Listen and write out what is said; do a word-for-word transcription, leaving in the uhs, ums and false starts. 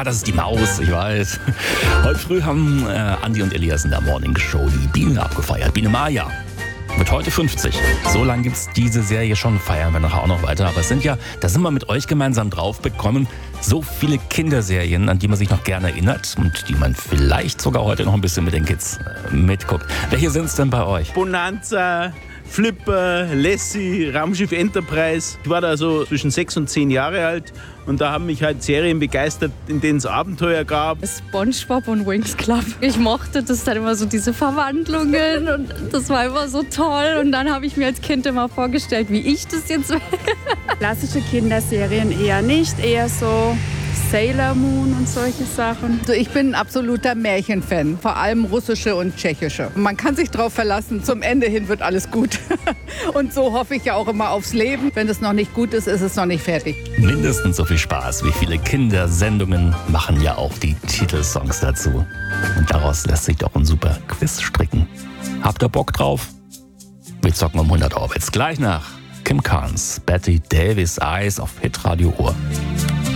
das ist die Maus, ich weiß. Heute früh haben äh, Andi und Elias in der Morning Show die Biene abgefeiert. Biene Maya wird heute fünfzig. So lange gibt es diese Serie schon, feiern wir nachher auch noch weiter. Aber es sind ja, da sind wir mit euch gemeinsam drauf bekommen, so viele Kinderserien, an die man sich noch gerne erinnert und die man vielleicht sogar heute noch ein bisschen mit den Kids äh, mitguckt. Welche sind es denn bei euch? Bonanza, Flipper, Lassie, Raumschiff Enterprise. Ich war da so zwischen sechs und zehn Jahre alt und da haben mich halt Serien begeistert, in denen es Abenteuer gab. SpongeBob und Winx Club. Ich mochte das dann immer so, diese Verwandlungen und das war immer so toll. Und dann habe ich mir als Kind immer vorgestellt, wie ich das jetzt wäre. Klassische Kinderserien eher nicht, eher so Sailor Moon und solche Sachen. Also ich bin ein absoluter Märchenfan, vor allem russische und tschechische. Man kann sich darauf verlassen, zum Ende hin wird alles gut. Und so hoffe ich ja auch immer aufs Leben. Wenn es noch nicht gut ist, ist es noch nicht fertig. Mindestens so viel Spaß wie viele Kindersendungen machen ja auch die Titelsongs dazu. Und daraus lässt sich doch ein super Quiz stricken. Habt ihr Bock drauf? Wir zocken um hundert Euro. Jetzt gleich nach Kim Carnes, Betty Davis Eyes auf Hitradio Ohr.